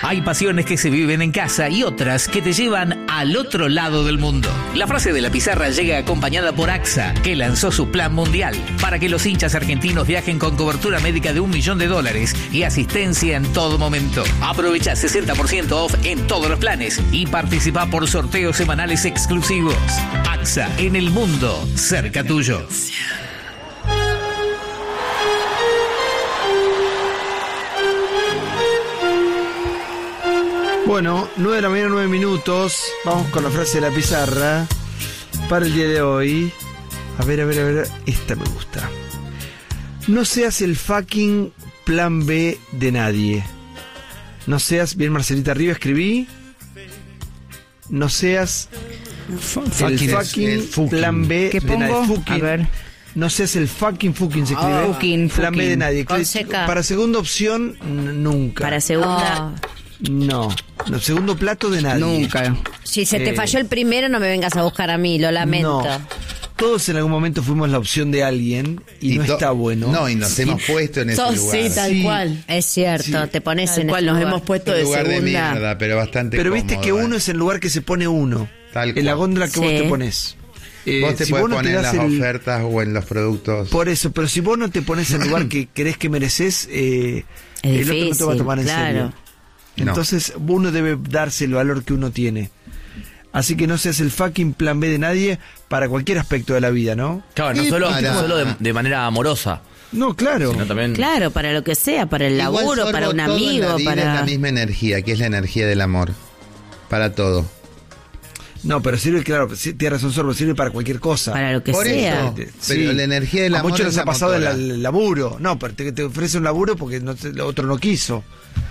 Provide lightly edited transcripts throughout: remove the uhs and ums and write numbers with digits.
Hay pasiones que se viven en casa y otras que te llevan al otro lado del mundo. La frase de la pizarra llega acompañada por AXA, que lanzó su plan mundial para que los hinchas argentinos viajen con cobertura médica de $1 millón y asistencia en todo momento. Aprovecha 60% off en todos los planes y participa por sorteos semanales exclusivos. AXA, en el mundo, cerca tuyo. Bueno, 9 de la mañana, 9 minutos. Vamos con la frase de la pizarra para el día de hoy. A ver. Esta me gusta. No seas el fucking plan B de nadie. No seas... Bien, Marcelita arriba escribí. No seas el fucking plan B de nadie. Fucking. A ver. No seas el fucking se escribe. Plan B de nadie. Para segunda opción, nunca. Para segunda... No, segundo plato de nadie. Nunca. Si se te falló el primero, no me vengas a buscar a mí, lo lamento. No. Todos en algún momento fuimos la opción de alguien y no está bueno. No, y nos hemos puesto en ese lugar. Sí, tal cual. Es cierto, te pones en cual ese nos lugar. hemos puesto de lugar segunda. de mierda, pero bastante Pero cómodo, viste que uno es el lugar que se pone uno. Tal en la cual. góndola que vos te pones. Vos te si podés vos no poner te en das las ofertas o en los productos. Por eso, pero si vos no te pones en el lugar que crees que mereces, el otro no te va a tomar en serio. Entonces uno debe darse el valor que uno tiene. Así que no seas el fucking plan B de nadie para cualquier aspecto de la vida, ¿no? Claro, no solo de manera amorosa. No, claro. Sino también... Claro, para lo que sea, para el laburo, para un amigo, para... Es la misma energía, que es la energía del amor. Para todo. No, pero sirve, claro, tienes razón, Sorbo, sirve para cualquier cosa. Para lo que Por sea. Eso, pero la energía del amor. A muchos les ha pasado motora. el laburo. No, pero te ofrece un laburo porque el otro no quiso.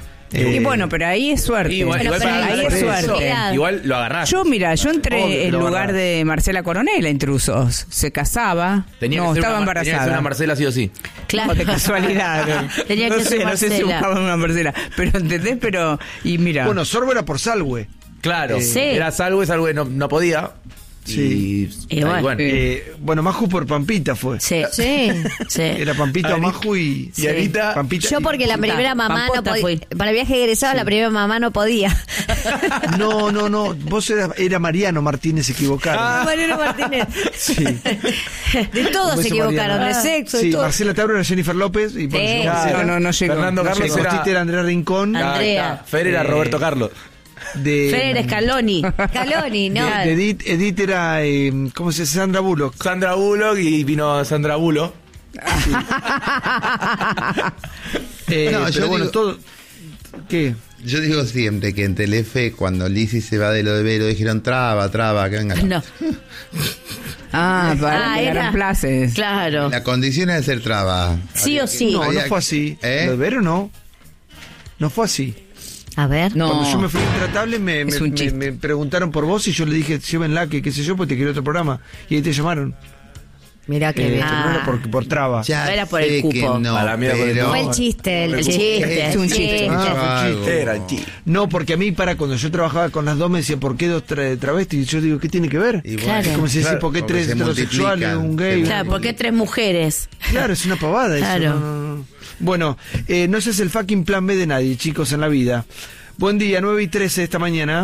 Y bueno, pero ahí es suerte. Igual ahí es suerte. Igual lo agarrás. Yo entré en lugar de Marcela Coronel a Intrusos. Se casaba. Estaba embarazada. Tenía que ser una Marcela sí o sí. Claro. De casualidad. Tenía que ser no sé si buscaban una Marcela. Pero ¿entendés? Y mira. Bueno, Sorbo era por Salwe. Claro. Sí. Era Salwe no podía. Sí. Y bueno, Maju por Pampita fue. Sí. Era Pampita, Maju y Anita. Pampita. Yo porque la primera mamá no podía. fui. Para el viaje egresado la primera mamá no podía. No. Vos era Mariano Martínez equivocaron. Mariano Martínez. Sí. De todos Como se ese equivocaron, Mariano. de sexo, Sí, de todo. Marcela Tauro era Jennifer López y por eso No llegó. Fernando Carlos era Andrea Rincón. Andrea. Fer era Roberto Carlos. Fer Scaloni, ¿no? De Edith era, ¿cómo se llama? Sandra Bullock. Sandra Bullock y vino Sandra Bullock. Pero bueno, digo, todo... ¿Qué? Yo digo siempre que en Telefe, cuando Lizzy se va de lo de Vero, dijeron traba, que venga. No. Para que era. reemplaces. Claro. La condición es ser traba. Sí o sí. No fue así. Lo de Vero no. No fue así. A ver. No. Cuando yo me fui a Intratable Es un chiste. me preguntaron por vos y yo le dije, llévenla, que qué sé yo, porque te quiero otro programa. Y ahí te llamaron. Mirá que bien. No era por traba. Ya No era por sé el cupo. que no, A la mierda con el pero... Fue el chiste, el chiste. Es un chiste. Era el chiste. No, porque a mí, cuando yo trabajaba con las dos, me decían, ¿por qué dos travestis? Y yo digo, ¿qué tiene que ver? Y bueno, Claro. Es como si decís, Claro, ¿por qué porque tres se heterosexuales, multiplican, un gay? Claro, ¿por qué tres mujeres? Claro, es una pavada Claro. eso. No. Bueno, no seas el fucking plan B de nadie, chicos, en la vida. Buen día, 9:13 de esta mañana.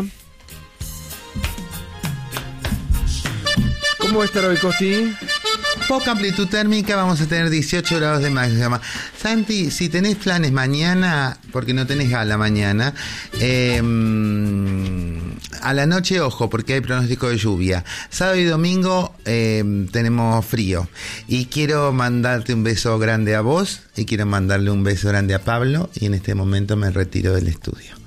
¿Cómo va a estar hoy, Costi? Poca amplitud térmica, vamos a tener 18 grados de máxima. Santi, si tenés planes mañana, porque no tenés gala mañana, a la noche, ojo, porque hay pronóstico de lluvia. Sábado y domingo tenemos frío. Y quiero mandarte un beso grande a vos, y quiero mandarle un beso grande a Pablo, y en este momento me retiro del estudio.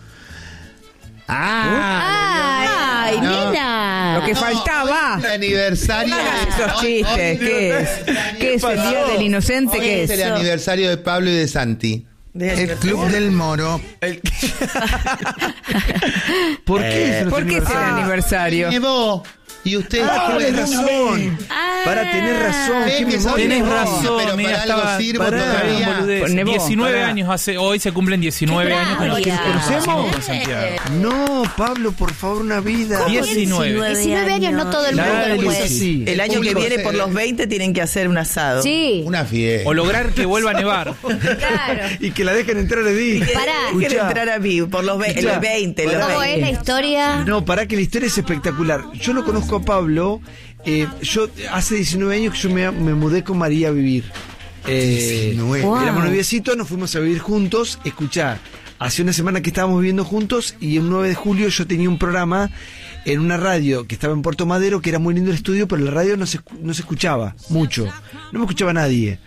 ¡Ay, no. nena! Lo que faltaba. El aniversario No hagas esos chistes. ¿Qué es? ¿Qué es el Día del Inocente? ¿Qué es es? el aniversario de Pablo y de Santi. El Club del Moro. ¿Por qué? ¿Por qué es el aniversario? Nevó. Y usted tenés razón. Para tener razón. qué memoria. Tenés razón, pero mira, para algo estaba sirvo todavía. 19 años hoy se cumplen 19 años con los que nos ¿Conocemos? con Santiago. No, Pablo, por favor, una vida. 19. 19 años, no todo el La edad mundo de lo puede. Lucy. Sí. El año que viene, por los 20, tienen que hacer un asado. Sí. Una fiesta. O lograr que vuelva a nevar. Claro. Y que la dejen entrar a Edith. Pará. Quieren entrar a mí por los 20. Escuchá. 20 los ¿Cómo 20. es la historia? No, para que la historia es espectacular. Yo lo conozco a Pablo. Yo hace 19 años que yo me mudé con María a vivir. 19. Wow. Éramos noviecitos, nos fuimos a vivir juntos. Escuchá, hace una semana que estábamos viviendo juntos y el 9 de julio yo tenía un programa en una radio que estaba en Puerto Madero, que era muy lindo el estudio, pero la radio no se escuchaba mucho. No me escuchaba nadie.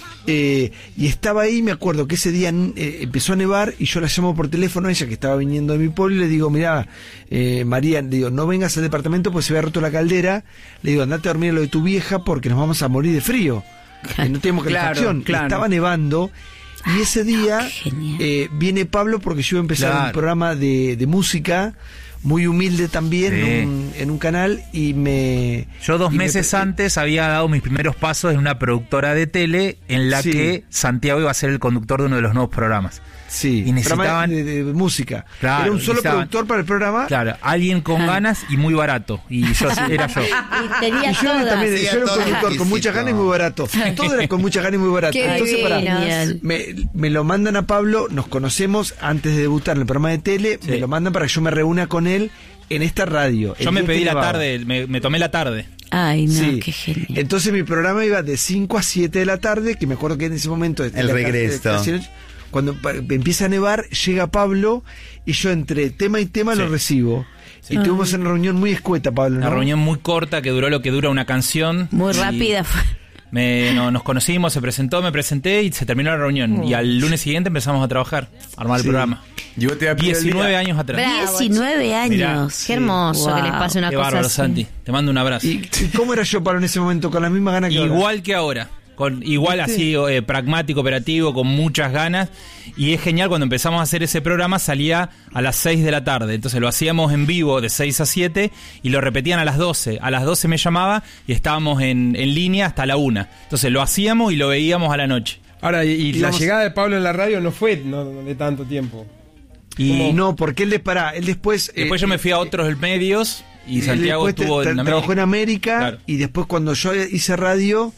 Y estaba ahí, me acuerdo que ese día empezó a nevar y yo la llamo por teléfono a ella que estaba viniendo de mi pueblo y le digo, mirá, María, le digo, no vengas al departamento porque se había roto la caldera. Le digo, andate a dormir a lo de tu vieja porque nos vamos a morir de frío. No tenemos calefacción. Claro. Estaba nevando. Y ese día genial. viene Pablo porque yo iba a empezar Claro. un programa de música muy humilde también Sí. en un canal y me... Yo 2 y me- meses antes había dado mis primeros pasos en una productora de tele en la Sí. que Santiago iba a ser el conductor de uno de los nuevos programas. Sí, Y necesitaban- programa de música. Claro, Era un solo necesitaban- productor para el programa. Claro, alguien con ganas y muy barato. Y yo era yo. Y tenía Y yo todas. también, Hacía yo era un todo conductor con exquisito. muchas ganas y muy barato. Todo era con muchas ganas y muy barato. Qué Entonces, divinos. me lo mandan a Pablo, nos conocemos antes de debutar en el programa de tele, Sí. me lo mandan para que yo me reúna con él en esta radio. Yo el me día que pedí la nevaba. tarde, me tomé la tarde. Ay, no, Sí. qué genial. Entonces mi programa iba de 5 a 7 de la tarde, que me acuerdo que en ese momento... El regreso. Cuando empieza a nevar, llega Pablo y yo entre tema y tema lo recibo. Y tuvimos una reunión muy escueta, Pablo, ¿no? Una reunión muy corta que duró lo que dura una canción. Muy Y rápida fue. nos conocimos, se presentó, me presenté y se terminó la reunión. Y al lunes siguiente empezamos a trabajar, a armar el Sí. programa. Yo te voy a pedir el 19 día. años atrás. Bravo, 19 años. Mirá, Qué hermoso Wow. que les pase una Qué cosa bárbaro, así. Santi. Te mando un abrazo. ¿Y cómo era yo, Pablo, en ese momento? Con la misma gana que ahora. Igual que ahora. Igual así, pragmático, operativo, con muchas ganas. Y es genial, cuando empezamos a hacer ese programa salía a las 6 de la tarde. Entonces lo hacíamos en vivo de 6 a 7 y lo repetían a las 12. A las 12 me llamaba y estábamos en línea hasta la 1. Entonces lo hacíamos y lo veíamos a la noche. Ahora, y la vamos- llegada de Pablo en la radio no fue de tanto tiempo. Y No, porque él después... después yo me fui a otros medios y él Santiago después estuvo en América. trabajó en América Claro. y después cuando yo hice radio,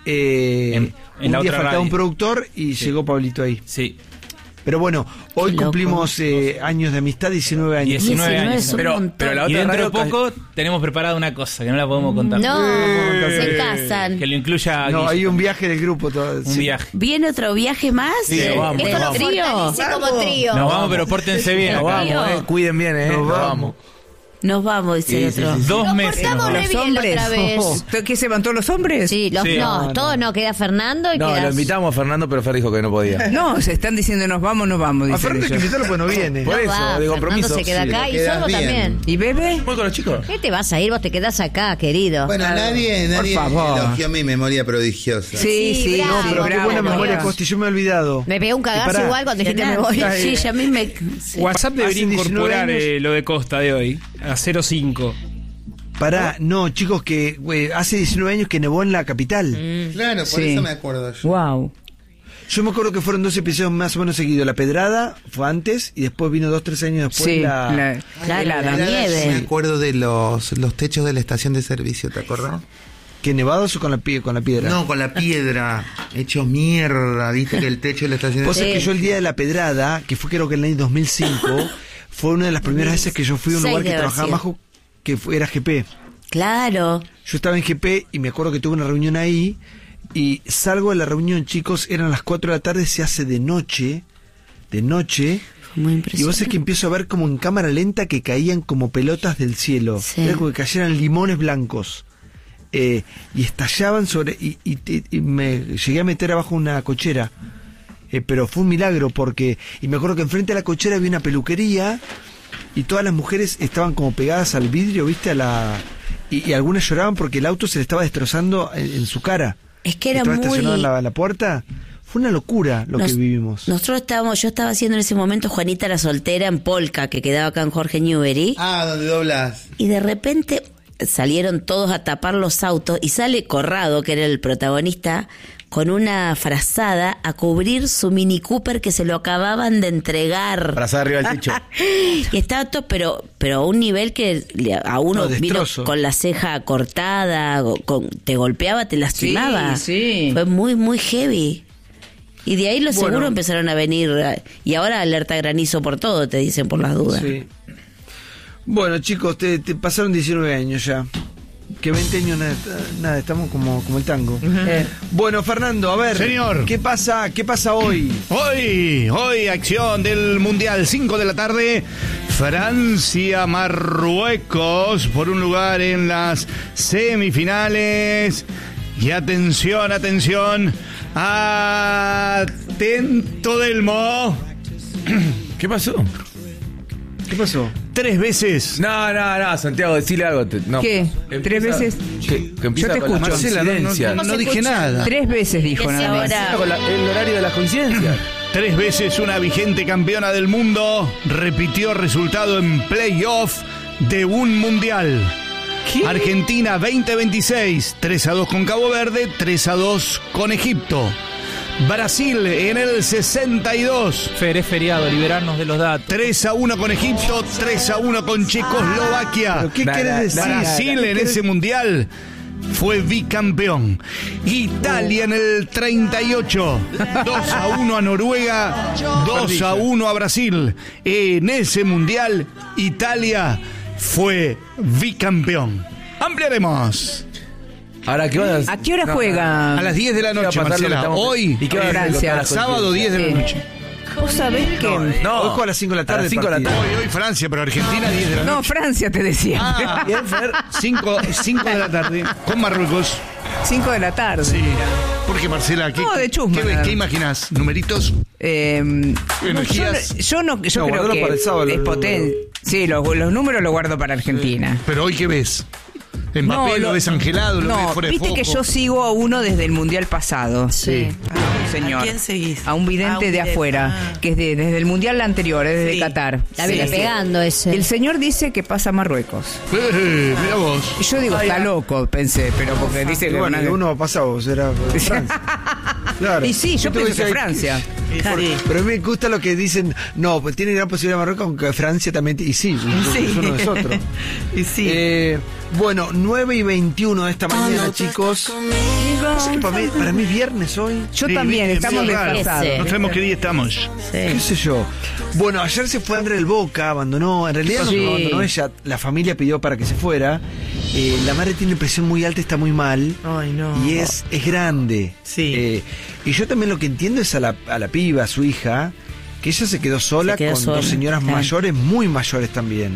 En un la día otra faltaba radio. un productor y llegó Pablito ahí. Sí, Pero bueno, hoy Qué loco. cumplimos años de amistad, 19 años. 19 años. es un montón. pero la Y otra dentro de radio poco tenemos preparada una cosa que no la podemos contar. No, se casan. Que lo incluya No, Guille hay un también. viaje del grupo. Todo, Un sí. viaje. ¿Viene otro viaje más? Sí, vamos, ¿Es con vamos. trío? Como trío. Nos vamos, pero pórtense bien. Nos acá. vamos, cuiden bien, Nos vamos. Nos vamos, dice el Sí, otro. sí, sí. 2 Nos meses. portamos nos re vamos. Los bien la hombres. otra vez. ¿Qué se van todos los hombres? Sí, Sí. no, todos no, queda Fernando y No, queda... lo invitamos a Fernando, pero Fer dijo que no podía. No, se están diciendo nos vamos, A dicen Fernando hay que ellos. invitarlo pues no viene. Por No eso, va, de compromiso. Fernando se queda Sí. acá y Quedas Sorbo bien. también. ¿Y bebe? Voy con los chicos. ¿Qué te vas a ir? Vos te quedás acá, querido. Bueno, nadie favor. elogió mi memoria prodigiosa. Sí, Sí, sí, bravo, sí, Pero qué bravo, buena bravo. memoria, Costi, yo me he olvidado. Me pegué un cagazo Pará. igual cuando dijiste me voy. Sí, ya a mí me... WhatsApp debería Hace 19 incorporar años. lo de Costa de hoy, a 05. Pará, no, chicos, que hace 19 años que nevó en la capital. Claro, por Sí. eso me acuerdo yo. Wow. Yo me acuerdo que fueron 2 episodios más o menos seguidos. La Pedrada fue antes y después vino 2-3 años después Sí, la... Claro, helada. la nieve. Me acuerdo de los techos de la estación de servicio, ¿te acordás? ¿Que nevados o con la piedra? No, con la piedra, hechos mierda, viste que el techo de la estación de Vos sabés Sí. que yo el día de la Pedrada, que fue creo que en el año 2005, fue una de las primeras veces que yo fui a un 6 lugar que debe haber trabajaba sido. bajo, que era GP. Claro. Yo estaba en GP y me acuerdo que tuve una reunión ahí y salgo de la reunión, chicos, eran las 4 de la tarde, se hace de noche, Fue muy y vos impresionante. sabés que empiezo a ver como en cámara lenta que caían como pelotas del cielo, Sí. era como que cayeran limones blancos. Y estallaban sobre y me llegué a meter abajo una cochera, pero fue un milagro porque y me acuerdo que enfrente de la cochera había una peluquería y todas las mujeres estaban como pegadas al vidrio, viste, y algunas lloraban porque el auto se le estaba destrozando en su cara. Es que era Estaba estacionado muy... en la puerta. Fue una locura lo que vivimos. Nosotros yo estaba haciendo en ese momento Juanita la soltera en Polka, que quedaba acá en Jorge Newbery, Ah, donde doblas. y de repente salieron todos a tapar los autos y sale Corrado, que era el protagonista, con una frazada a cubrir su Mini Cooper que se lo acababan de entregar. Frazada arriba del techo. Y estaba todo, pero a un nivel que a uno vino con la ceja cortada, te golpeaba, te lastimaba. Sí. Fue muy, muy heavy. Y de ahí los seguros empezaron a venir. Y ahora alerta granizo por todo, te dicen, por las dudas. Sí. Bueno, chicos, te pasaron 19 años ya. Que 20 años nada, estamos como el tango. Bueno, Fernando, a ver. Señor. ¿Qué pasa hoy? Hoy acción del Mundial, 5 de la tarde. Francia, Marruecos, por un lugar en las semifinales. Y atención, atento Delmo. ¿Qué pasó? 3 veces. No, Santiago, decile algo. No. ¿Qué? ¿3 veces? Que empieza Yo te con la escucho. coincidencia. No dije nada. 3 veces dijo Que nada más. ahora- Con el horario de las coincidencias. 3 veces una vigente campeona del mundo repitió resultado en playoff de un mundial. ¿Qué? Argentina 2026, 3-2 con Cabo Verde, 3-2 con Egipto. Brasil en el 62, Fer, es feriado, liberarnos de los datos. 3-1 con Egipto, 3-1 con Checoslovaquia. ¿Pero qué querés decir? Brasil en ese mundial fue bicampeón. Italia en el 38, 2-1 a Noruega, 2-1 a Brasil. En ese mundial, Italia fue bicampeón. Ampliaremos. Ahora, ¿qué van ¿A qué hora juega? A las 10 de la ¿Qué va a noche, pasar? Marcela. Estamos- Hoy, ¿Y qué va a hacer con Francia. todas las sábado 10 de la Sí. noche. ¿Vos sabés que Hoy juega a las 5 de la tarde. A las 5 de la partido. tarde. Hoy Francia, pero Argentina 10 de la No, noche. Francia te decía. Ah, bien, Fer. 5 de la tarde con Marruecos. 5 de la tarde. Sí. Porque Marcela, ¿qué, No, de chusma, ¿qué, nada. ¿qué imaginás? ¿Numeritos? Energías. Yo No, creo guardalo que para el sábado, es lo- potente. Sí, los números los guardo para Argentina. Pero hoy, ¿qué ves? ¿En papel lo ves angelado? ¿Lo ves No, fuera de viste foco? que yo sigo a uno desde el Mundial pasado. Sí. Señor. ¿A quién seguís? A un vidente de afuera, que es desde el Mundial anterior, es desde Sí. Qatar. La viene Sí. pegando ese. El señor dice que pasa a Marruecos. Mira vos. Y yo digo, está loco, pensé, pero porque dice que Bueno, una- uno pasado, será Francia. Claro. Y sí, yo te voy pienso a que decir- Francia. Sí. Pero a mí me gusta lo que dicen. No, pues tiene gran posibilidad Marruecos, aunque Francia también. Y sí, es uno es otro. Y sí. Bueno, 9:21 de esta mañana, chicos. Pasa que para mí viernes hoy. Yo Sí, también, viste, estamos medio raro. desfasados. No sabemos qué día estamos. ¿Qué sé yo? Bueno, ayer se fue André del Boca, abandonó. En realidad Sí. no abandonó ella. La familia pidió para que se fuera. La madre tiene presión muy alta, está muy mal. Ay, no. Y es grande. Sí. Y yo también lo que entiendo es a la piba, a su hija, que ella se quedó sola Se quedó con sola, dos señoras claro. mayores, muy mayores también.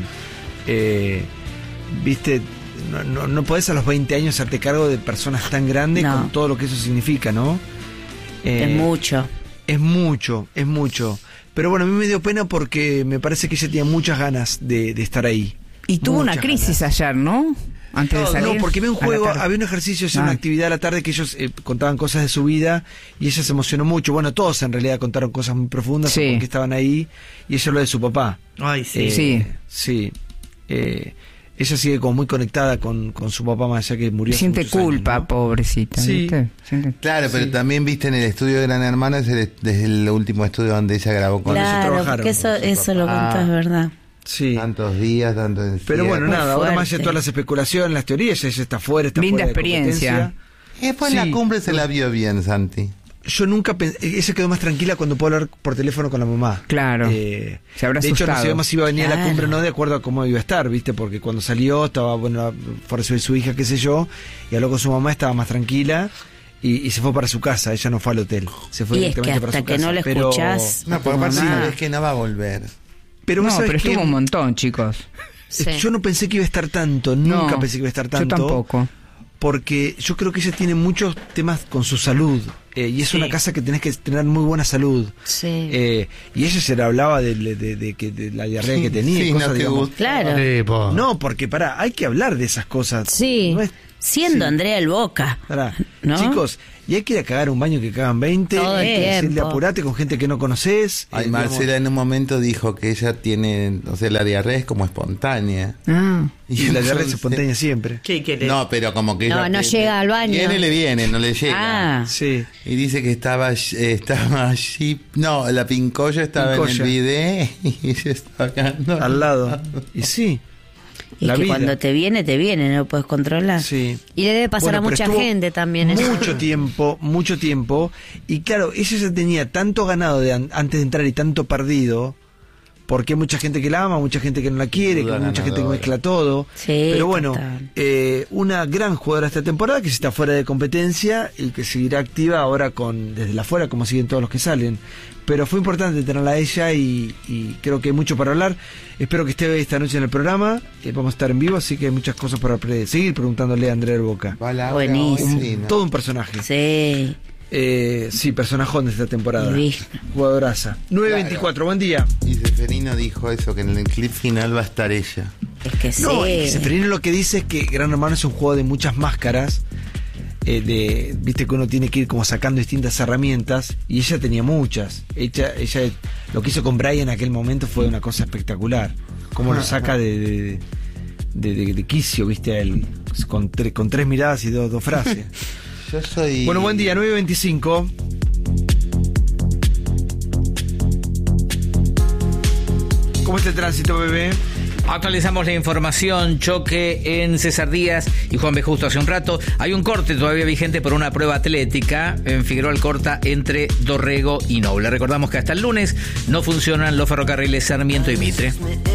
Viste, no podés a los 20 años hacerte cargo de personas tan grandes No. con todo lo que eso significa, ¿no? Es mucho. Es mucho, es mucho. Pero bueno, a mí me dio pena porque me parece que ella tenía muchas ganas de estar ahí. Y tuvo una Muchas crisis ganas. ayer, ¿no? Antes de salir. No, porque había un a la juego, tarde. había un ejercicio, Ah. una actividad a la tarde que ellos contaban cosas de su vida y ella se emocionó mucho. Bueno, todos en realidad contaron cosas muy profundas Sí. porque estaban ahí y ella habló de su papá. Ay, sí. Sí. Sí. Ella sigue como muy conectada con su papá más allá que murió. hace Siente muchos años, culpa, ¿no? pobrecita. Sí. ¿viste? Siente- Claro, pero también viste en el estudio de Gran Hermano, desde el último estudio donde ella grabó con Claro, trabajaron porque con su eso lo papá. contás, es verdad. Sí. tantos días, tanto encierro. Pero bueno, Muy nada, ahora más allá de fuerte. todas las especulaciones, las teorías, ella está fuera, está Linda fuera de experiencia. competencia. Y después en Sí. la cumbre se la vio bien, Santi. Yo nunca pensé, ella quedó más tranquila cuando pudo hablar por teléfono con la mamá. Claro. Se habrá de hecho, no asustado. sabíamos si iba a venir a la Claro. cumbre o no, de acuerdo a cómo iba a estar, ¿viste? Porque cuando salió, estaba, bueno, fue a recibir su hija, qué sé yo, y habló con su mamá, estaba más tranquila, y se fue para su casa, ella no fue al hotel. Se fue Y es que directamente para hasta su que casa. no le Pero- escuchás No, porque aparte mamá. sabes que no va a volver. Pero vos No, sabés pero que estuvo un montón, chicos. Sí. yo no pensé que iba a estar tanto, nunca No, pensé que iba a estar tanto. Yo tampoco. Porque yo creo que ella tiene muchos temas con su salud. Y es Sí. una casa que tenés que tener muy buena salud. Sí. Y ella se le hablaba de la diarrea que tenía. y Sí, cosas, no, qué digamos. gusto. Claro. No, porque hay que hablar de esas cosas. Sí. No es siendo Andrea el Boca. Pará. ¿No? Chicos, y hay que ir a cagar un baño que cagan 20. Todo el Decirle tiempo. apurate con gente que no conoces. Ay, Marcela en un momento dijo que ella tiene, o sea, la diarrea es como espontánea. Ah. Y la diarrea es entonces- espontánea siempre. ¿Qué querés? No, pero como que No, ella no llega al baño. le viene, no le llega. Ah. Sí. Y dice que estaba allí. No, la Pincoya estaba en Pincoya. el bidet y ella estaba cagando Al lado. Y sí. Y La que vida. cuando te viene, no lo puedes controlar. Sí. Y le debe pasar Bueno, a pero mucha estuvo gente también. eso. Mucho tiempo. Y claro, ella ya tenía tanto ganado antes de entrar y tanto perdido. Porque hay mucha gente que la ama, mucha gente que no la quiere, Duda mucha gente que ganadora. mezcla todo. Sí, pero bueno, total. una gran jugadora esta temporada que está fuera de competencia y que seguirá activa ahora desde la fuera, como siguen todos los que salen. Pero fue importante tenerla a ella y creo que hay mucho para hablar. Espero que esté esta noche en el programa. Vamos a estar en vivo, así que hay muchas cosas para seguir preguntándole a Andrea del Boca. Va Laura Buenísimo. hoy, sí, ¿no? Todo un personaje. Sí. Sí, personajón de esta temporada. Divino. Jugadoraza. 9:24, buen día. Y Seferino dijo eso, que en el clip final va a estar ella. Es que sí. No, y Seferino lo que dice es que Gran Hermano es un juego de muchas máscaras. Viste que uno tiene que ir como sacando distintas herramientas. Y ella tenía muchas. Ella lo que hizo con Brian en aquel momento fue una cosa espectacular. Cómo lo saca de quicio, viste, a él. Con tres miradas y dos frases. Yo soy... Bueno, buen día, 9:25. ¿Cómo está el tránsito, bebé? Actualizamos la información, choque en César Díaz y Juan B. Justo hace un rato. Hay un corte todavía vigente por una prueba atlética en Figueroa Alcorta entre Dorrego y Noble. Recordamos que hasta el lunes no funcionan los ferrocarriles Sarmiento y Mitre.